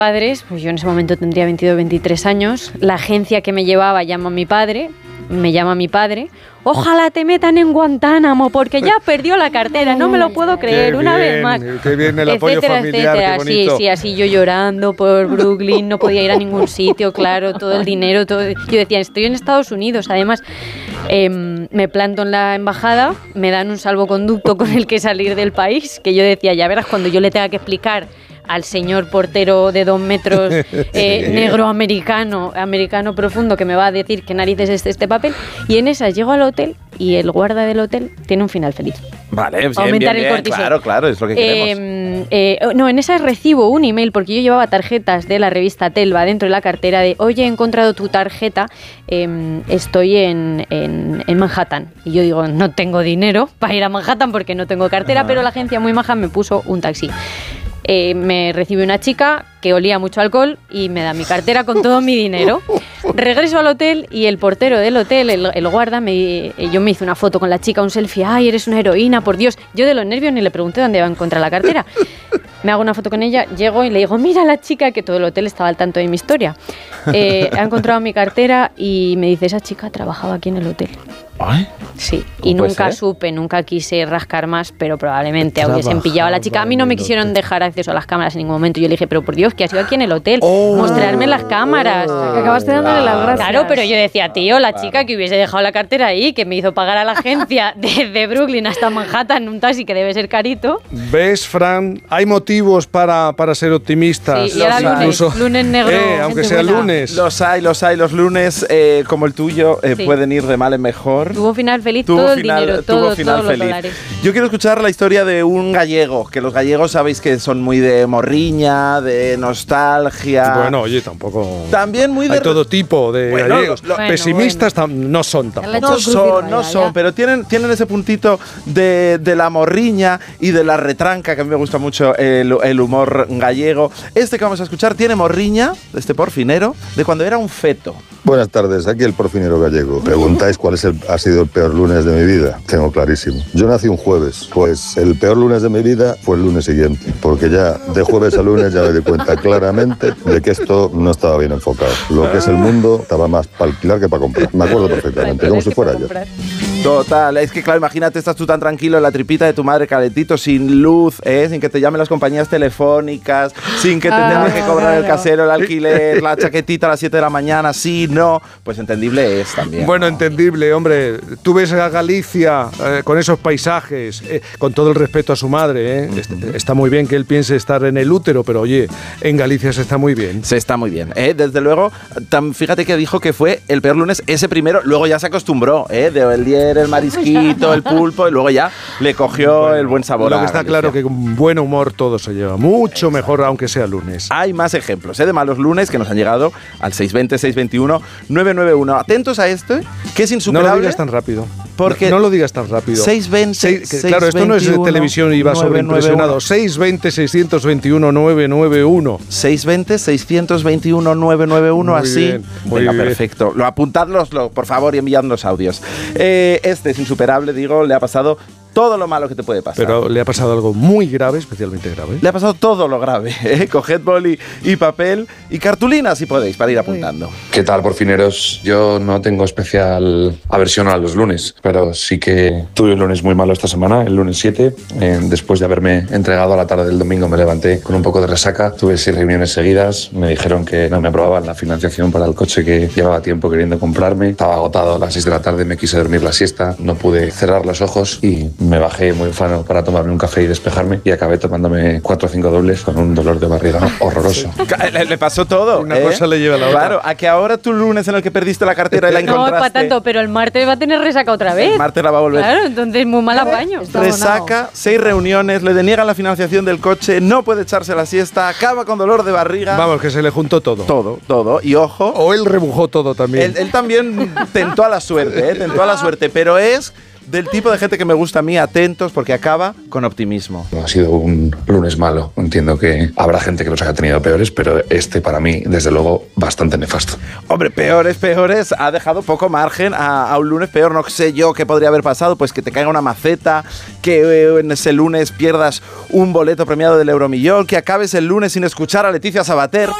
padres, pues yo en ese momento tendría 22, 23 años, la agencia que me llevaba me llama mi padre, ojalá te metan en Guantánamo porque ya perdió la cartera, no me lo puedo creer, una vez más. Qué bien el apoyo familiar, qué bonito. Sí, así yo llorando por Brooklyn, no podía ir a ningún sitio, claro, todo el dinero, todo. Yo decía, estoy en Estados Unidos, además me planto en la embajada, me dan un salvoconducto con el que salir del país, que yo decía, ya verás, cuando yo le tenga que explicar al señor portero de 2 metros, negro americano profundo, que me va a decir qué narices es este papel, y en esas llego al hotel y el guarda del hotel tiene un final feliz. Vale, aumentar el cortisol. Claro, es lo que queremos. No, en esas recibo un email, porque yo llevaba tarjetas de la revista Telva dentro de la cartera de, oye, he encontrado tu tarjeta, estoy en Manhattan. Y yo digo, no tengo dinero para ir a Manhattan porque no tengo cartera, pero la agencia muy maja me puso un taxi. Me recibe una chica que olía mucho alcohol y me da mi cartera con todo mi dinero. Regreso al hotel y el portero del hotel, el guarda, yo me hice una foto con la chica, un selfie. Ay, eres una heroína, por Dios. Yo de los nervios ni le pregunté dónde iba a encontrar la cartera. Me hago una foto con ella, llego y le digo, mira la chica, que todo el hotel estaba al tanto de mi historia. Ha encontrado mi cartera y me dice, esa chica trabajaba aquí en el hotel. ¿Ay? Sí, y nunca quise rascar más, pero probablemente hubiesen pillado a la chica. A mí no me quisieron dejar acceso a las cámaras en ningún momento. Yo le dije, pero por Dios, que ha sido aquí en el hotel, mostrarme las cámaras. Que acabaste dándole las gracias. Claro, pero yo decía, tío, la chica que hubiese dejado la cartera ahí, que me hizo pagar a la agencia desde Brooklyn hasta Manhattan en un taxi que debe ser carito. ¿Ves, Fran? Hay motivos para ser optimistas. Sí, y era lunes negro. Aunque sea lunes. Los hay. Los lunes, como el tuyo, pueden ir de mal en mejor. Tuvo final feliz, todo el dinero, todos los dólares. Yo quiero escuchar la historia de un gallego, que los gallegos sabéis que son muy de morriña, de nostalgia. Bueno, oye, tampoco. También muy de. Hay todo tipo de gallegos. Pesimistas no son tampoco. No son, pero tienen ese puntito de la morriña y de la retranca, que a mí me gusta mucho el humor gallego. Este que vamos a escuchar tiene morriña, este porfinero, de cuando era un feto. Buenas tardes, aquí el porfinero gallego. Preguntáis cuál ha sido el peor lunes de mi vida. Tengo clarísimo. Yo nací un jueves, pues el peor lunes de mi vida fue el lunes siguiente, porque ya de jueves a lunes ya me di cuenta claramente de que esto no estaba bien enfocado. Lo que es el mundo estaba más para alquilar que para comprar. Me acuerdo perfectamente, como si fuera yo. Total, es que claro, imagínate, estás tú tan tranquilo en la tripita de tu madre calentito, sin luz, sin que te llamen las compañías telefónicas, sin que te tengan que cobrar el casero, el alquiler, la chaquetita a las 7 de la mañana, sí, no, pues entendible es también. Bueno, entendible, hombre. Tú ves a Galicia con esos paisajes, con todo el respeto a su madre, está muy bien que él piense estar en el útero, pero oye, en Galicia se está muy bien. Se está muy bien, desde luego, fíjate que dijo que fue el peor lunes ese primero, luego ya se acostumbró, el día el marisquito, el pulpo, y luego ya le cogió el buen sabor. Lo que está claro que con buen humor todo se lleva mucho mejor, aunque sea lunes. Hay más ejemplos de malos lunes que nos han llegado al 620-621-991. Atentos a esto, que es insuperable. No lo digas tan rápido. Porque no lo digas tan rápido. 620, claro, esto no es de televisión y va sobreimpresionado. 620-621-991. 620-621-991, así. Venga, perfecto. Apuntadlo, por favor, y enviadnos audios. Este es insuperable, digo, le ha pasado todo lo malo que te puede pasar. Pero le ha pasado algo muy grave, especialmente grave. Le ha pasado todo lo grave. Coged boli y papel y cartulina, si podéis, para ir apuntando. ¿Qué tal, porfineros? Yo no tengo especial aversión a los lunes, pero sí que tuve un lunes muy malo esta semana, el lunes 7. Después de haberme entregado a la tarde del domingo, me levanté con un poco de resaca. Tuve 6 reuniones seguidas. Me dijeron que no me aprobaban la financiación para el coche que llevaba tiempo queriendo comprarme. Estaba agotado a las 6 de la tarde, me quise dormir la siesta. No pude cerrar los ojos y me bajé muy ufano para tomarme un café y despejarme, y acabé tomándome 4 o 5 dobles con un dolor de barriga horroroso. Le pasó todo. Una cosa le lleva a la otra. Claro, a que ahora tu lunes en el que perdiste la cartera y la encontraste. No es para tanto, pero el martes va a tener resaca otra vez. El martes la va a volver. Claro, entonces muy mal apaño. Resaca, 6 reuniones, le deniegan la financiación del coche, no puede echarse la siesta, acaba con dolor de barriga. Vamos, que se le juntó todo. Todo. Y ojo. O él rebujó todo también. Él también tentó a la suerte, tentó a la suerte, pero es del tipo de gente que me gusta a mí, atentos, porque acaba con optimismo. Ha sido un lunes malo. Entiendo que habrá gente que los haya tenido peores, pero este para mí, desde luego, bastante nefasto. Hombre, peores, ha dejado poco margen a un lunes peor. No sé yo qué podría haber pasado, pues que te caiga una maceta, que en ese lunes pierdas un boleto premiado del Euromillón, que acabes el lunes sin escuchar a Leticia Sabater.